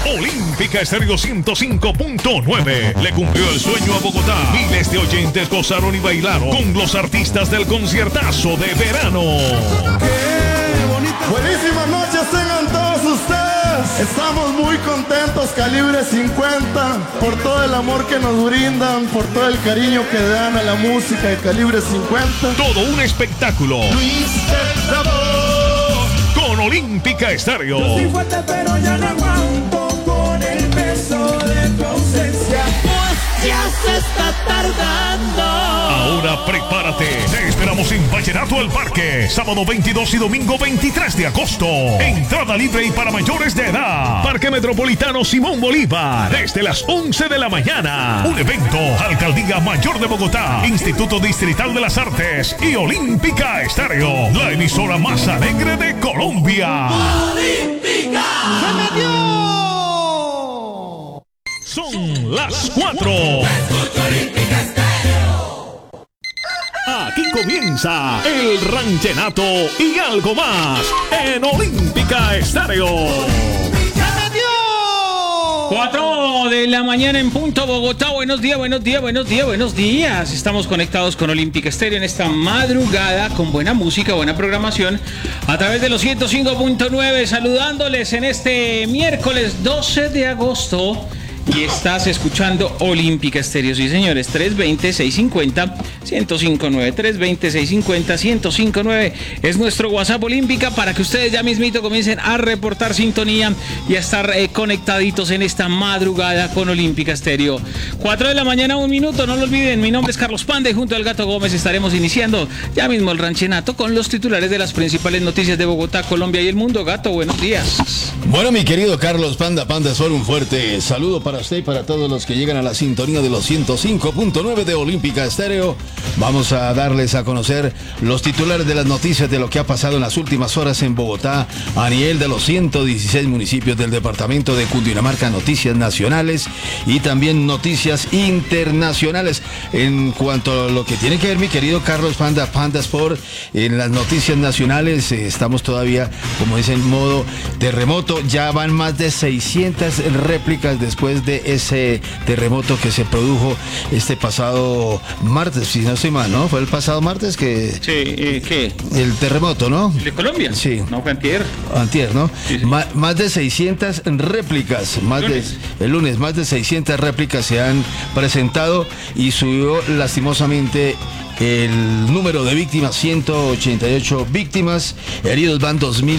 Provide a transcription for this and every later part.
Olímpica Estéreo 105.9 le cumplió el sueño a Bogotá. Miles de oyentes gozaron y bailaron con los artistas del conciertazo de verano. ¡Qué bonito! Buenísimas noches tengan todos ustedes. Estamos muy contentos, Calibre 50, por todo el amor que nos brindan, por todo el cariño que dan a la música de Calibre 50. Todo un espectáculo. Luis con Olímpica Estéreo. Yo soy fuerte, pero ya no aguanto con el peso de tu ausencia. Pues ya se está tardando. Ahora prepárate. Te esperamos en Vallenato El Parque. Sábado 22 y domingo 23 de agosto. Entrada libre y para mayores de edad. Parque Metropolitano Simón Bolívar. Desde las 11 de la mañana. Un evento. Alcaldía Mayor de Bogotá. Instituto Distrital de las Artes. Y Olímpica Estéreo. La emisora más alegre de Colombia. ¡Olímpica! ¡Se metió! Son las 4. Olímpica Estéreo. Aquí comienza el ranchenato y algo más en Olímpica Estéreo. 4 de la mañana en punto, Bogotá. Buenos días, buenos días, buenos días, buenos días. Estamos conectados con Olímpica Estéreo en esta madrugada con buena música, buena programación a través de los 105.9, saludándoles en este miércoles 12 de agosto. Y estás escuchando Olímpica Estéreo, sí señores, 320-650-1059, 320-650-1059 es nuestro WhatsApp Olímpica para que ustedes ya mismito comiencen a reportar sintonía y a estar conectaditos en esta madrugada con Olímpica Estéreo. 4 de la mañana, 1 minuto, no lo olviden, mi nombre es Carlos Panda y junto al Gato Gómez estaremos iniciando ya mismo el ranchenato con los titulares de las principales noticias de Bogotá, Colombia y el mundo. Gato, buenos días. Bueno, mi querido Carlos Panda Sol, un fuerte saludo para usted y para todos los que llegan a la sintonía de los 105.9 de Olímpica Estéreo. Vamos a darles a conocer los titulares de las noticias de lo que ha pasado en las últimas horas en Bogotá a nivel de los 116 municipios del departamento de Cundinamarca, noticias nacionales y también noticias internacionales. En cuanto a lo que tiene que ver, mi querido Carlos Panda Sport, en las noticias nacionales estamos todavía, como dicen, en modo terremoto. Ya van más de 600 réplicas después de ese terremoto que se produjo este pasado martes, si no estoy mal, ¿no? Fue el pasado martes que... Sí, ¿qué? El terremoto, ¿no? ¿De Colombia? Sí. No, fue antier. Antier, ¿no? Sí, sí. Más de 600 réplicas, el lunes, más de 600 réplicas se han presentado y subió lastimosamente el número de víctimas, 188 víctimas, heridos van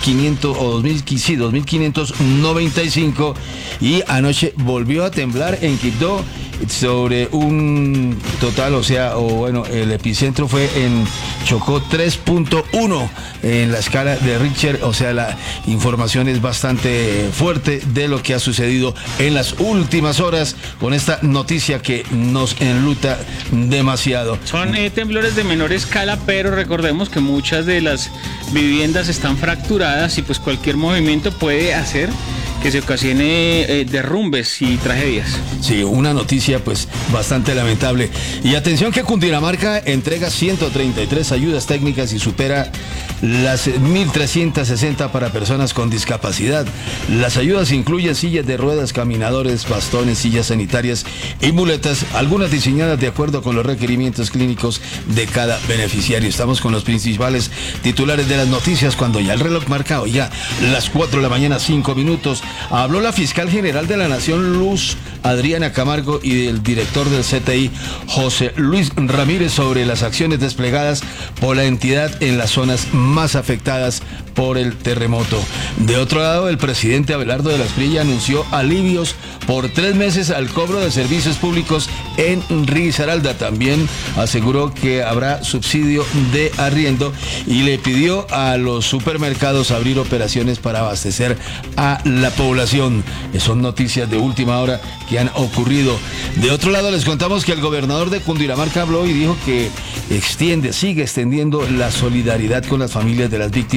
2.595 y anoche volvió a temblar en Quibdó sobre un total, el epicentro fue en Chocó 3.1 en la escala de Richter, o sea, la información es bastante fuerte de lo que ha sucedido en las últimas horas con esta noticia que nos enluta demasiado. Son temblores de menor escala, pero recordemos que muchas de las viviendas están fracturadas y pues cualquier movimiento puede hacer que se ocasione derrumbes y tragedias. Sí, una noticia pues bastante lamentable. Y atención que Cundinamarca entrega 133 ayudas técnicas y supera las 1.360 para personas con discapacidad. Las ayudas incluyen sillas de ruedas, caminadores, bastones, sillas sanitarias y muletas, algunas diseñadas de acuerdo con los requerimientos clínicos de cada beneficiario. Estamos con los principales titulares de las noticias cuando ya el reloj marca hoy ya las 4 de la mañana, 5 minutos. Habló la fiscal general de la Nación, Luz Adriana Camargo, y el director del CTI, José Luis Ramírez, sobre las acciones desplegadas por la entidad en las zonas más afectadas por el terremoto. De otro lado, el presidente Abelardo de la Espriella anunció alivios por 3 meses al cobro de servicios públicos en Risaralda. También aseguró que habrá subsidio de arriendo y le pidió a los supermercados abrir operaciones para abastecer a la población. Son noticias de última hora que han ocurrido. De otro lado, les contamos que el gobernador de Cundinamarca habló y dijo que sigue extendiendo la solidaridad con las familias de las víctimas y los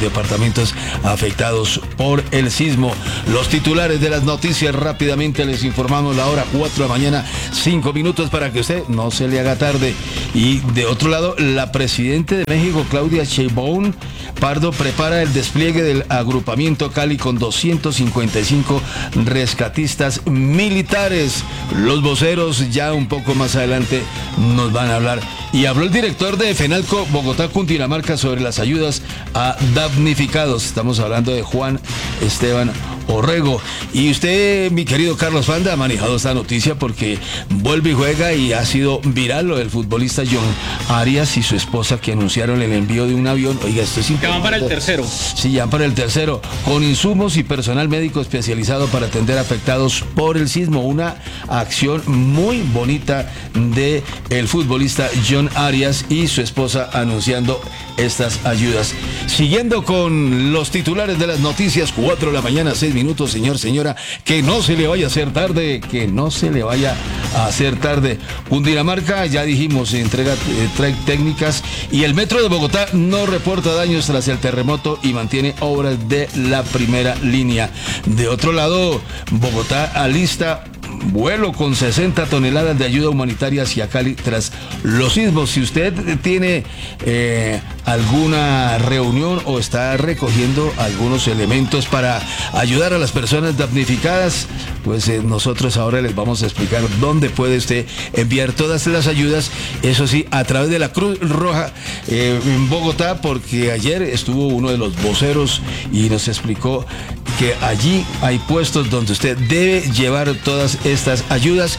departamentos afectados por el sismo. Los titulares de las noticias rápidamente les informamos la hora 4 de la mañana, 5 minutos para que usted no se le haga tarde. Y de otro lado, la presidenta de México, Claudia Sheinbaum Pardo, prepara el despliegue del agrupamiento Cali con 255 rescatistas militares. Los voceros ya un poco más adelante nos van a hablar. Y habló el director de FENALCO Bogotá, Cundinamarca, sobre las ayudas a damnificados. Estamos hablando de Juan Esteban Orrego. Y usted, mi querido Carlos Fanda, ha manejado esta noticia porque vuelve y juega y ha sido viral lo del futbolista John Arias y su esposa, que anunciaron el envío de un avión. Oiga, esto es importante. Que van para el tercero. Sí, ya para el tercero, con insumos y personal médico especializado para atender afectados por el sismo. Una acción muy bonita de el futbolista John Arias y su esposa anunciando estas ayudas. Siguiendo con los titulares de las noticias, 4 de la mañana, 6 minutos, señor, señora, que no se le vaya a hacer tarde, que no se le vaya a hacer tarde. Cundinamarca, ya dijimos, entrega técnicas, y el metro de Bogotá no reporta daños tras el terremoto y mantiene obras de la primera línea. De otro lado, Bogotá alista vuelo con 60 toneladas de ayuda humanitaria hacia Cali tras los sismos. Si usted tiene alguna reunión o está recogiendo algunos elementos para ayudar a las personas damnificadas, pues nosotros ahora les vamos a explicar dónde puede usted enviar todas las ayudas. Eso sí, a través de la Cruz Roja en Bogotá, porque ayer estuvo uno de los voceros y nos explicó que allí hay puestos donde usted debe llevar todas estas ayudas.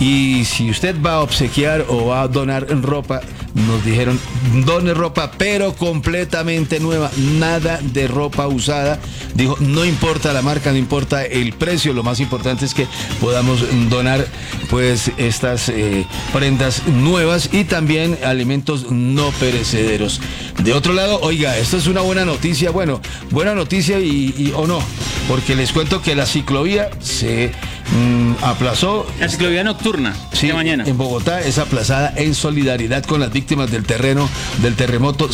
Y si usted va a obsequiar o va a donar ropa, nos dijeron, done ropa, pero completamente nueva, nada de ropa usada. Dijo, no importa la marca, no importa el precio, lo más importante es que podamos donar pues estas prendas nuevas y también alimentos no perecederos. De otro lado, oiga, esto es una buena noticia, bueno, buena noticia y o no, porque les cuento que la ciclovía se aplazó. La ciclovía nocturna, sí, de mañana. En Bogotá es aplazada en solidaridad con las víctimas del terremoto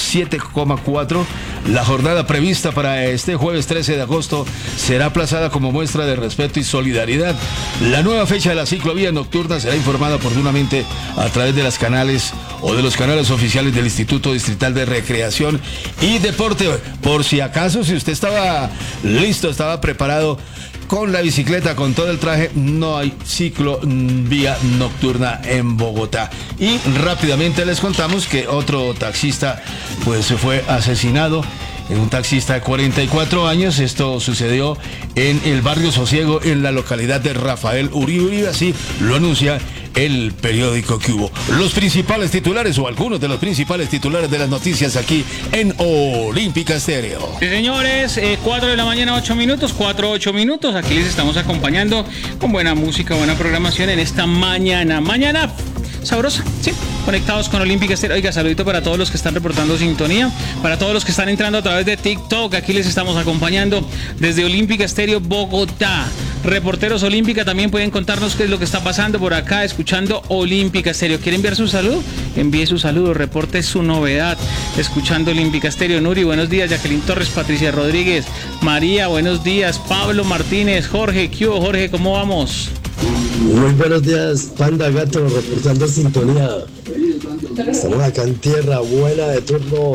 7,4. La jornada prevista para este jueves 13 de agosto será aplazada como muestra de respeto y solidaridad. La nueva fecha de la ciclovía nocturna será informada oportunamente a través de los canales oficiales del Instituto Distrital de Recreación y Deporte. Por si acaso, si usted estaba listo, estaba preparado con la bicicleta, con todo el traje, no hay ciclovía nocturna en Bogotá. Y rápidamente les contamos que otro taxista pues fue asesinado. Un taxista de 44 años, esto sucedió en el barrio Sosiego, en la localidad de Rafael Uribe, así lo anuncia el periódico que hubo. Los principales titulares o algunos de los principales titulares de las noticias aquí en Olímpica Estéreo. Sí, señores, 4 de la mañana, 8 minutos, 8 minutos, aquí les estamos acompañando con buena música, buena programación en esta mañana sabrosa, sí, conectados con Olímpica Estéreo. Oiga, saludito para todos los que están reportando sintonía, para todos los que están entrando a través de TikTok, aquí les estamos acompañando desde Olímpica Estéreo Bogotá. Reporteros Olímpica también pueden contarnos qué es lo que está pasando por acá, escuchando Olímpica Estéreo. ¿Quiere enviar su saludo? Envíe su saludo, reporte su novedad, escuchando Olímpica Estéreo. Nuri, buenos días. Jacqueline Torres, Patricia Rodríguez, María, buenos días. Pablo Martínez, Jorge, ¿qué hubo, Jorge? ¿Cómo vamos? Muy buenos días, Panda Gato, reportando sintonía. Estamos acá en tierra buena de turno.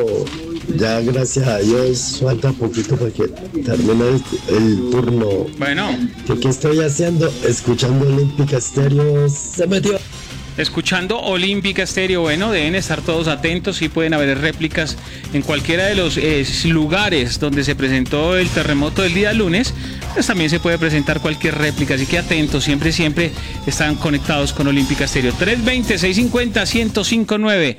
Ya gracias a Dios falta poquito para que termine el turno. Bueno. ¿Qué estoy haciendo? Escuchando Olímpica Estéreo. Se metió. Escuchando Olímpica Estéreo, bueno, deben estar todos atentos y pueden haber réplicas en cualquiera de los lugares donde se presentó el terremoto del día lunes, pues también se puede presentar cualquier réplica, así que atentos, siempre están conectados con Olímpica Estéreo. 320-650-1059,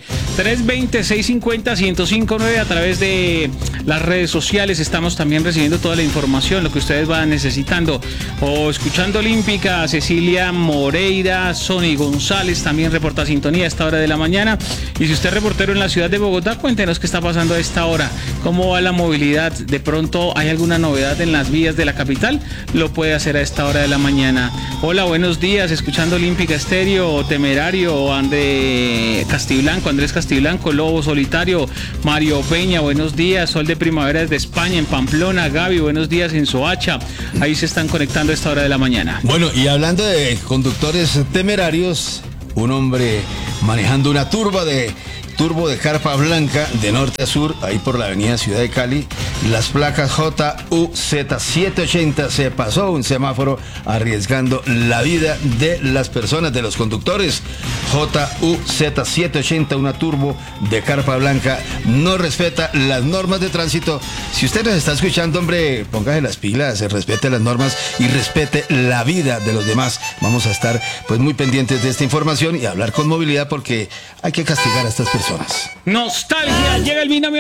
320-650-1059, a través de las redes sociales estamos también recibiendo toda la información, lo que ustedes van necesitando, o escuchando Olímpica, Cecilia Moreira, Sony González, también reporta sintonía a esta hora de la mañana. Y si usted es reportero en la ciudad de Bogotá, cuéntenos qué está pasando a esta hora, cómo va la movilidad. De pronto hay alguna novedad en las vías de la capital, lo puede hacer a esta hora de la mañana. Hola, buenos días, escuchando Olímpica Estéreo, Temerario, Andrés Castiblanco, Lobo Solitario, Mario Peña, buenos días, Sol de Primavera desde España, en Pamplona, Gaby, buenos días en Soacha, ahí se están conectando a esta hora de la mañana. Bueno, y hablando de conductores temerarios, un hombre manejando una turbo de carpa blanca de norte a sur, ahí por la avenida Ciudad de Cali, las placas JUZ780, se pasó un semáforo arriesgando la vida de las personas, de los conductores. JUZ780, una turbo de carpa blanca, no respeta las normas de tránsito. Si usted nos está escuchando, hombre, póngase las pilas, respete las normas y respete la vida de los demás. Vamos a estar pues muy pendientes de esta información y hablar con movilidad, porque hay que castigar a estas personas. Nostalgia, llega el binomio